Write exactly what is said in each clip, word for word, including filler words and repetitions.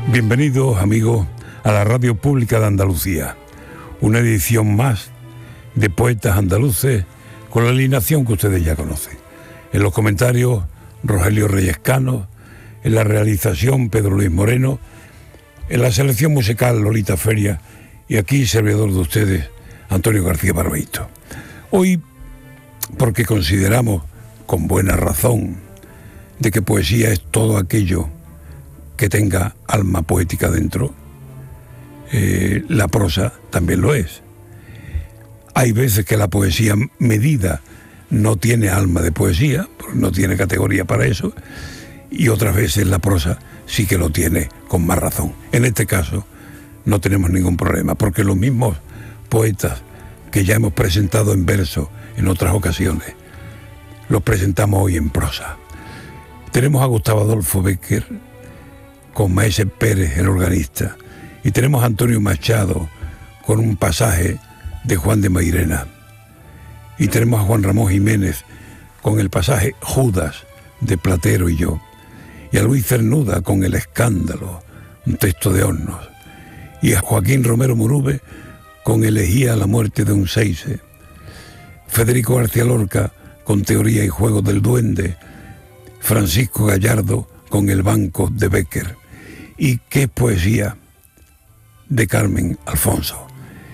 Bienvenidos, amigos, a la Radio Pública de Andalucía, una edición más de Poetas Andaluces con la alineación que ustedes ya conocen. En los comentarios, Rogelio Reyes Cano, en la realización, Pedro Luis Moreno, en la selección musical, Lolita Feria, y aquí, servidor de ustedes, Antonio García Barbeito. Hoy, porque consideramos, con buena razón, de que poesía es todo aquello que tenga alma poética dentro, eh, la prosa también lo es. Hay veces que la poesía medida no tiene alma de poesía, porque no tiene categoría para eso, y otras veces la prosa sí que lo tiene con más razón. En este caso no tenemos ningún problema, porque los mismos poetas que ya hemos presentado en verso en otras ocasiones, los presentamos hoy en prosa. Tenemos a Gustavo Adolfo Bécquer con Maese Pérez, el organista, y tenemos a Antonio Machado con un pasaje de Juan de Mairena, y tenemos a Juan Ramón Jiménez con el pasaje Judas de Platero y yo, y a Luis Cernuda con El Escándalo, un texto de Hornos, y a Joaquín Romero Murube con Elegía a la muerte de un seise, Federico García Lorca con Teoría y Juego del Duende, Francisco Gallardo con El Banco de Bécquer, y qué poesía de Carmen Alfonso.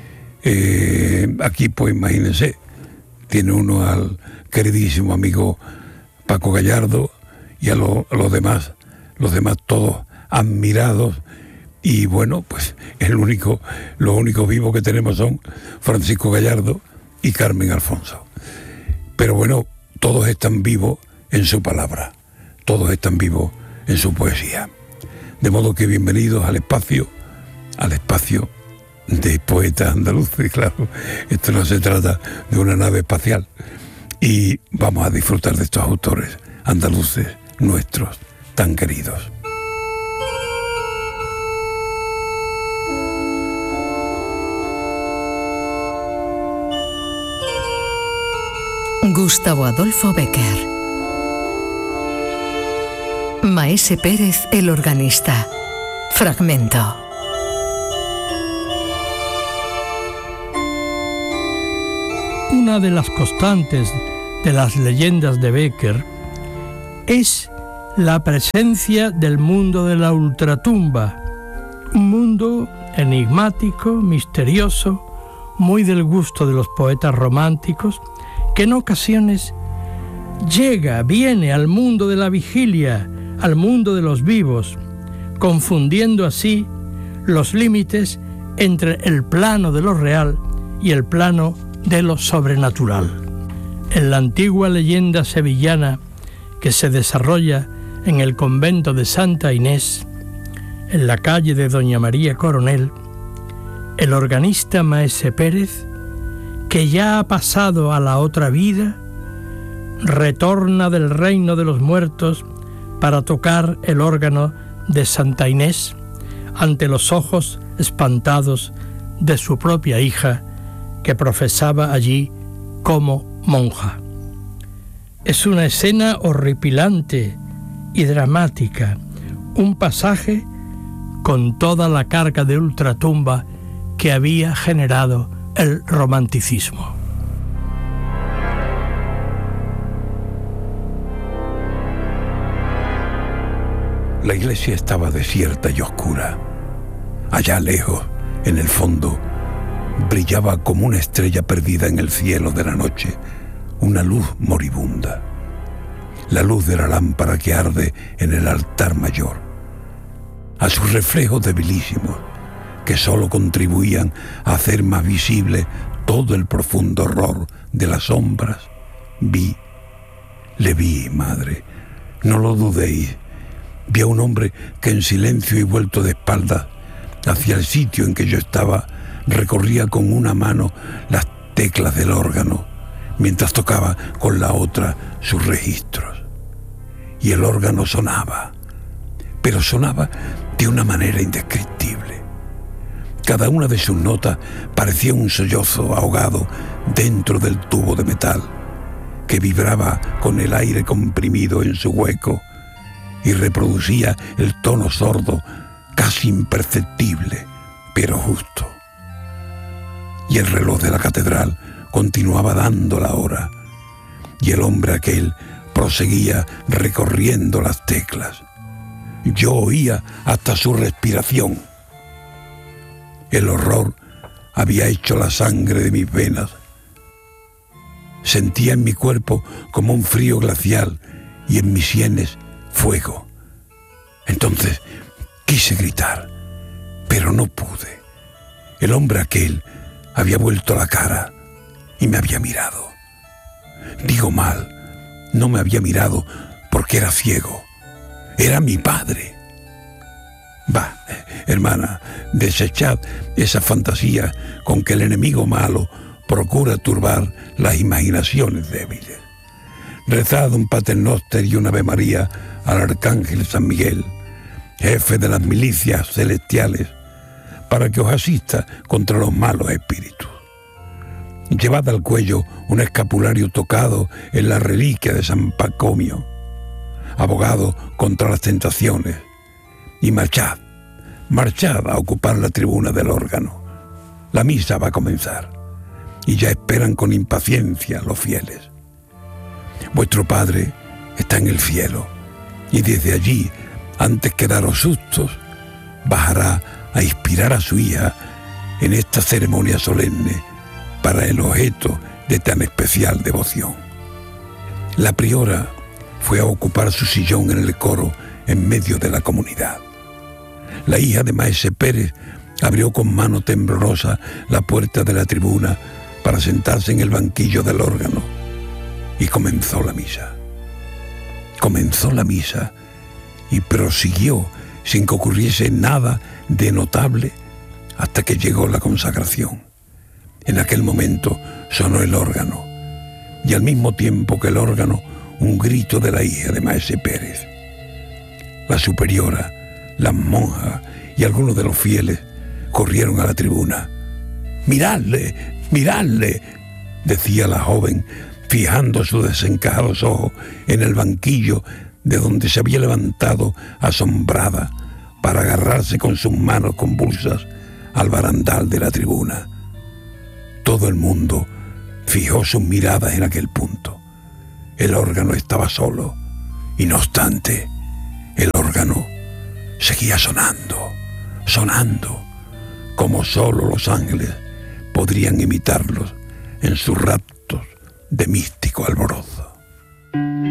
Eh, aquí, pues imagínense, tiene uno al queridísimo amigo Paco Gallardo y a, lo, a los demás, los demás todos admirados, y bueno, pues el único, los únicos vivos que tenemos son Francisco Gallardo y Carmen Alfonso. Pero bueno, todos están vivos en su palabra, todos están vivos en su poesía. De modo que bienvenidos al espacio, al espacio de poetas andaluces, claro. Esto no se trata de una nave espacial. Y vamos a disfrutar de estos autores andaluces nuestros, tan queridos. Gustavo Adolfo Bécquer. Maese Pérez, el organista. Fragmento. Una de las constantes de las leyendas de Bécquer es la presencia del mundo de la ultratumba, un mundo enigmático, misterioso, muy del gusto de los poetas románticos, que en ocasiones llega, viene al mundo de la vigilia, al mundo de los vivos, confundiendo así los límites entre el plano de lo real y el plano de lo sobrenatural. En la antigua leyenda sevillana que se desarrolla en el convento de Santa Inés, en la calle de Doña María Coronel, el organista Maese Pérez, que ya ha pasado a la otra vida, retorna del reino de los muertos para tocar el órgano de Santa Inés ante los ojos espantados de su propia hija, que profesaba allí como monja. Es una escena horripilante y dramática, un pasaje con toda la carga de ultratumba que había generado el romanticismo. La iglesia estaba desierta y oscura. Allá lejos, en el fondo, brillaba como una estrella perdida en el cielo de la noche, una luz moribunda. La luz de la lámpara que arde en el altar mayor. A sus reflejos debilísimos, que sólo contribuían a hacer más visible todo el profundo horror de las sombras, vi, le vi, madre, no lo dudéis. Vi a un hombre que en silencio y vuelto de espaldas hacia el sitio en que yo estaba, recorría con una mano las teclas del órgano, mientras tocaba con la otra sus registros. Y el órgano sonaba, pero sonaba de una manera indescriptible. Cada una de sus notas parecía un sollozo ahogado dentro del tubo de metal, que vibraba con el aire comprimido en su hueco y reproducía el tono sordo casi imperceptible, pero justo. Y el reloj de la catedral continuaba dando la hora, y el hombre aquel proseguía recorriendo las teclas. Yo oía hasta su respiración. El horror había hecho la sangre de mis venas. Sentía en mi cuerpo como un frío glacial y en mis sienes fuego. Entonces quise gritar, pero no pude. El hombre aquel había vuelto la cara y me había mirado. Digo mal, no me había mirado porque era ciego. Era mi padre. Va, hermana, desechad esa fantasía con que el enemigo malo procura turbar las imaginaciones débiles. Rezad un Paternoster y una Ave María al Arcángel San Miguel, jefe de las milicias celestiales, para que os asista contra los malos espíritus. Llevad al cuello un escapulario tocado en la reliquia de San Pacomio, abogado contra las tentaciones, y marchad, marchad a ocupar la tribuna del órgano. La misa va a comenzar, y ya esperan con impaciencia los fieles. Vuestro Padre está en el cielo, y desde allí, antes que daros sustos, bajará a inspirar a su hija en esta ceremonia solemne para el objeto de tan especial devoción. La priora fue a ocupar su sillón en el coro en medio de la comunidad. La hija de Maese Pérez abrió con mano temblorosa la puerta de la tribuna para sentarse en el banquillo del órgano, y comenzó la misa. Comenzó la misa y prosiguió sin que ocurriese nada de notable hasta que llegó la consagración. En aquel momento sonó el órgano, y al mismo tiempo que el órgano, un grito de la hija de Maese Pérez. La superiora, las monjas y algunos de los fieles corrieron a la tribuna. «¡Miradle! ¡Miradle!», decía la joven, fijando sus desencajados ojos en el banquillo de donde se había levantado asombrada para agarrarse con sus manos convulsas al barandal de la tribuna. Todo el mundo fijó sus miradas en aquel punto. El órgano estaba solo, y no obstante, el órgano seguía sonando, sonando, como solo los ángeles podrían imitarlos en sus raptos de místico alborozo.